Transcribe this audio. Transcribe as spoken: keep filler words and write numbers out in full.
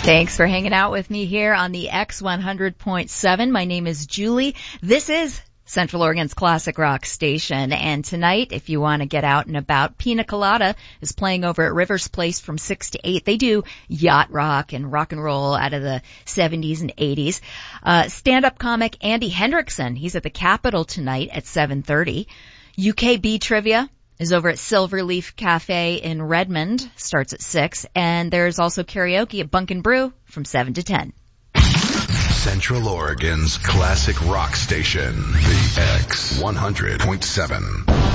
Thanks for hanging out with me here on the X one hundred point seven. My name is Julie. This is Central Oregon's classic rock station. And tonight, if you want to get out and about, Pina Colada is playing over at Rivers Place from six to eight. They do yacht rock and rock and roll out of the seventies and eighties. Uh, stand-up comic Andy Hendrickson, he's at the Capitol tonight at seven thirty. U K B Trivia is over at Silverleaf Cafe in Redmond, starts at six. And there's also karaoke at Bunk and Brew from seven to ten. Central Oregon's classic rock station, the X one hundred point seven.